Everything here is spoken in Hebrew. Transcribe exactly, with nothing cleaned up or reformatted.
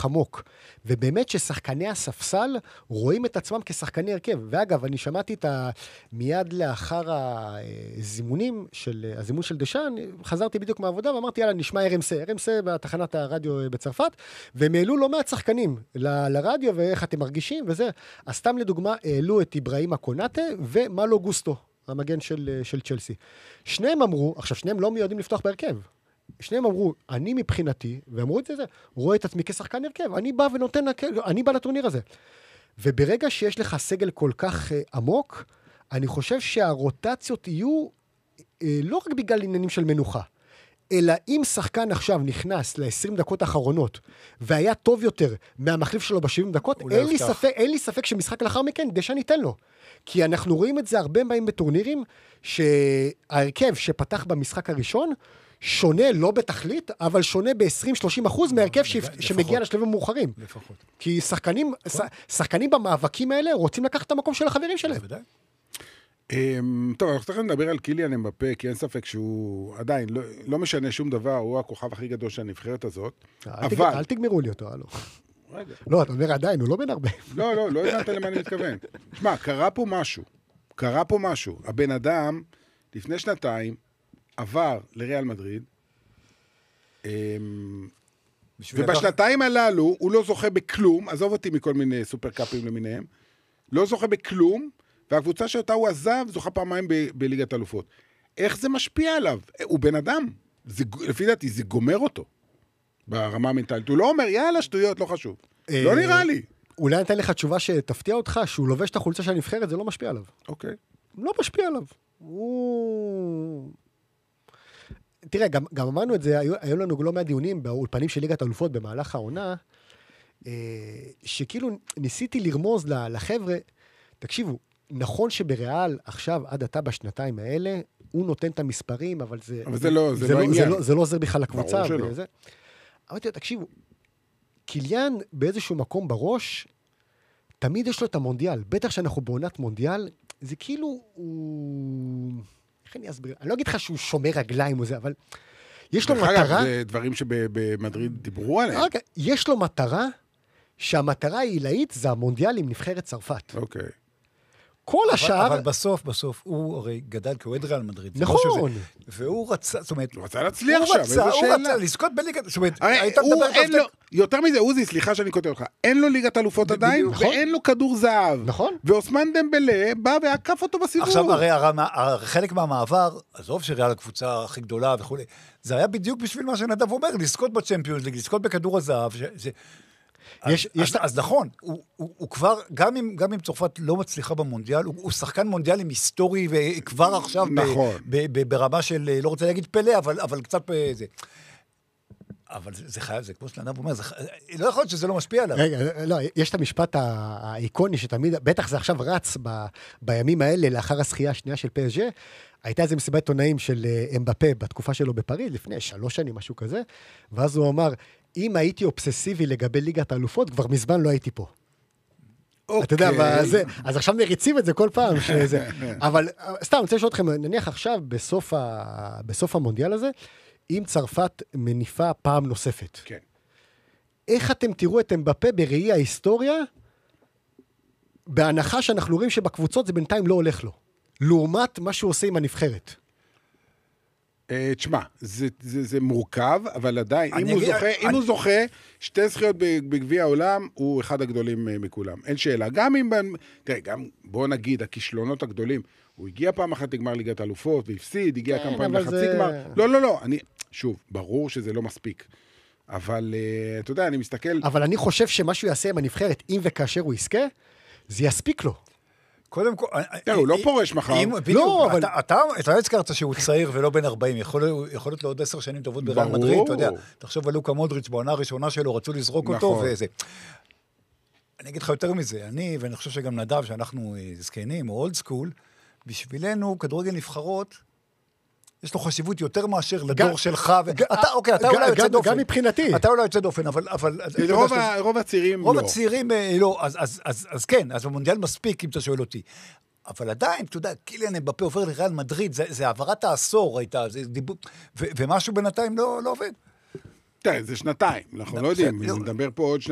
כך עמוק. ובאמת ששחקני הספסל רואים את עצמם כשחקני הרכב. ואגב, אני שמעתי את ה... מיד לאחר הזימונים של, הזימון של דשאן, חזרתי בדיוק מהעבודה ואמרתי, יאללה, נשמע ארמסה, ארמסה בתחנת הרדיו בצרפת, והם העלו לא מעט שחקנים ל- לרדיו, ואיך אתם מרגישים, וזה. אז סתם לדוגמה, העלו את איברהימה קונאטה ומלו גוסטו, המגן של, של צ'לסי. שניהם אמרו, עכשיו שניהם לא מיועדים לפתוח בהרכב. שניהם אמרו, אני מבחינתי, ואמרו את זה, זה, רואה את עצמי כשחקן הרכב, אני בא ונותן, אני בא לטורניר הזה. וברגע שיש לך סגל כל כך uh, עמוק, אני חושב שהרוטציות יהיו uh, לא רק בגלל עניינים של מנוחה, אלא אם שחקן עכשיו נכנס ל-עשרים דקות האחרונות, והיה טוב יותר מהמחליף שלו ב-שבעים דקות, אין לי, ספק, אין לי ספק שמשחק לאחר מכן, דשאן ניתן לו. כי אנחנו רואים את זה הרבה פעמים בטורנירים, שההרכב שפתח במשחק הראשון, שונה לא בתכלית, אבל שונה ב-עשרים שלושים אחוז מהרכב שמגיע לשלבים המאוחרים. לפחות. כי שחקנים, שחקנים במאבקים האלה רוצים לקחת את המקום של החברים שלהם. טוב, אנחנו צריכים לדבר על קיליאן אמבפה, כי אין ספק שהוא עדיין לא משנה שום דבר, הוא הכוכב הכי גדול של הנבחרת הזאת. אל תגמרו לי אותו, הלו. לא, אתה אומר עדיין, הוא לא בן הרבה. לא, לא, לא הבנת למה אני מתכוון. תשמע, קרה פה משהו. קרה פה משהו. הבן אדם, לפני שנתיים, עבר לריאל מדריד, ובשנתיים הללו הוא לא זוכה בכלום, עזוב אותי מכל מיני סופרקאפים למיניהם, לא זוכה בכלום, והקבוצה שאותה הוא עזב זוכה פעמיים ב- בליגת אלופות. איך זה משפיע עליו? הוא בן אדם. זה, לפי דעתי, זה גומר אותו ברמה המנטלית. הוא לא אומר, יאללה, שטויות, לא חשוב. לא נראה לי. אולי נתן לך תשובה שתפתיע אותך, שהוא לובש את החולצה של הנבחרת, זה לא משפיע עליו. אוקיי. לא משפיע עליו. הוא... תראה, גם, גם אמרנו את זה, היו, היו לנו לא מהדיונים באולפנים של ליגת האלופות במהלך העונה, אה, שכאילו ניסיתי לרמוז לחבר'ה, תקשיבו, נכון שבריאל עכשיו, עד עתה בשנתיים האלה, הוא נותן את המספרים, אבל זה... אבל זה לא, זה זה לא לא, עניין. זה לא, זה לא עוזר בכלל לקבוצה. ברור שלא. וזה. אמרתי לו, תקשיבו, קיליאן באיזשהו מקום בראש, תמיד יש לו את המונדיאל. בטח שאנחנו בעונת מונדיאל, זה כאילו הוא... איך אני אסביר? אני לא אגיד לך שהוא שומר רגליים או זה, אבל יש לו מטרה... זה דברים שבמדריד דיברו עליהם. אוקיי, יש לו מטרה, שהמטרה העילאית זה המונדיאל עם נבחרת צרפת. אוקיי. כל השאר... אבל בסוף, בסוף, הוא הרי גדל כאוהד ריאל מדריד. נכון. והוא רצה, זאת אומרת... הוא רצה להצליח שם, איזו שאלה. הוא רצה לזכות בליגת... זאת אומרת, היית מדבר... יותר מזה, עוזי, סליחה שאני כותב לך, אין לו ליגת אלופות עדיין, ואין לו כדור זהב. נכון. ואוסמן דמבלה בא ועקף אותו בסיבוב. עכשיו, הרי חלק מהמעבר, עזוב שריאל הקבוצה הכי גדולה וכו', זה היה בדיוק בשביל מה שנדב אומר, לזכות בצ'מפיונס ליג, לזכות בכדור הזהב, יש, אז, יש... אז, אז נכון, הוא, הוא, הוא כבר, גם אם, גם אם צרפת לא מצליחה במונדיאל, הוא, הוא שחקן מונדיאל עם היסטורי, וכבר עכשיו נכון. ב, ב, ב, ברמה של, לא רוצה להגיד פלא, אבל, אבל קצת זה. אבל זה, זה חייב, זה כמו שנדב אומר, זה, לא יכול להיות שזה לא משפיע עליו. רגע, לא, יש את המשפט האיקוני שתמיד, בטח זה עכשיו רץ ב, בימים האלה, לאחר הזכייה השנייה של פי אס ג'י, הייתה איזה מסיבת עיתונאים של אמבפה בתקופה שלו בפריז, לפני שלוש שנים, משהו כזה, ואז הוא אמר, אם הייתי אובססיבי לגבי ליגת האלופות, כבר מזמן לא הייתי פה. אתה יודע, אז עכשיו מריצים את זה כל פעם. אבל סתם, אני רוצה לשאול אתכם, נניח עכשיו, בסוף המונדיאל הזה, אם צרפת מניפה פעם נוספת. כן. איך אתם תראו את אמבפה בראי ההיסטוריה, בהנחה שאנחנו רואים שבקבוצות זה בינתיים לא הולך לו, לעומת מה שהוא עושה עם הנבחרת? תשמע, זה, זה, זה מורכב, אבל עדיין, אם, הוא זוכה, אני... אם הוא זוכה, שתי זכיות בגביע העולם, הוא אחד הגדולים מכולם. אין שאלה. גם אם, תראה, גם, בוא נגיד, הכישלונות הגדולים, הוא הגיע פעם אחת לגמר ליגת אלופות, והפסיד, הגיע כמה פעמים לחצי זה... גמר. לא, לא, לא. אני, שוב, ברור שזה לא מספיק. אבל, אתה יודע, אני מסתכל... אבל אני חושב שמה שהוא יעשה עם הנבחרת, אם וכאשר הוא יזכה, זה יספיק לו. קודם כל... הוא לא פורש מחר. לא, אבל... אתה לא הזכרת שהוא צעיר ולא בן ארבעים, יכול להיות לו עוד עשר שנים טובות בריאל מדריד, אתה יודע, תחשוב על לוקה מודריץ' בעונה הראשונה שלו, רצו לזרוק אותו וזה. אני אגיד לך יותר מזה, אני, ואני חושב שגם נדב, שאנחנו זקנים או אולד סקול, בשבילנו, כדורגל נבחרות, יש לו חשיבות יותר מאשר לדור שלך. אוקיי, אתה אולי יוצא דופן. גם מבחינתי. אתה אולי יוצא דופן, אבל... רוב הצעירים לא. רוב הצעירים לא, אז כן, אז במונדיאל מספיק, אם אתה שואל אותי. אבל עדיין, אתה יודע, קיליאן אמבפה עובר לריאל מדריד, זה העברת העשור הייתה, ומשהו בינתיים לא עובד. תראה, זה שנתיים, אנחנו לא יודעים, נדבר פה עוד שנתיים.